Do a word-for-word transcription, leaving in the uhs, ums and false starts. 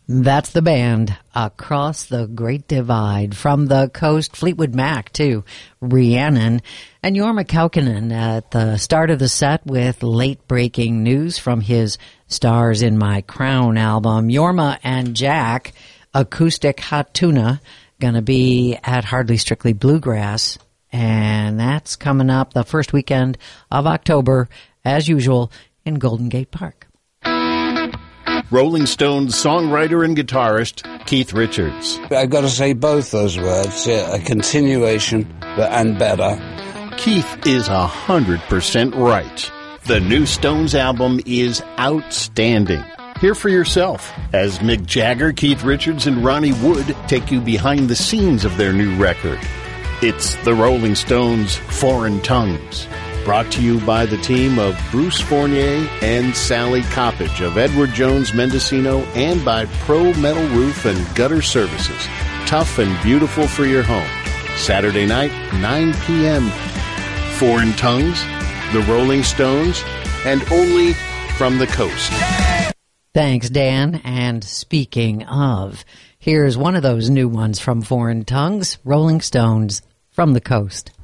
That's the band, Across the Great Divide. From the coast, Fleetwood Mac, too. Rhiannon. And Jorma Kaukonen at the start of the set with late-breaking news from his Stars in My Crown album. Jorma and Jack, Acoustic Hot Tuna, going to be at Hardly Strictly Bluegrass. And that's coming up the first weekend of October, as usual, in Golden Gate Park. Rolling Stones songwriter and guitarist Keith Richards. I've got to say both those words, a continuation and better. Keith is a hundred percent right. The new Stones album is outstanding. Hear for yourself as Mick Jagger, Keith Richards, and Ronnie Wood take you behind the scenes of their new record. It's the Rolling Stones' Foreign Tongues. Brought to you by the team of Bruce Fournier and Sally Coppage of Edward Jones Mendocino, and by Pro Metal Roof and Gutter Services. Tough and beautiful for your home. Saturday night, nine p.m. Foreign Tongues, the Rolling Stones, and only from the coast. Thanks, Dan. And speaking of, here's one of those new ones from Foreign Tongues, Rolling Stones, from the coast.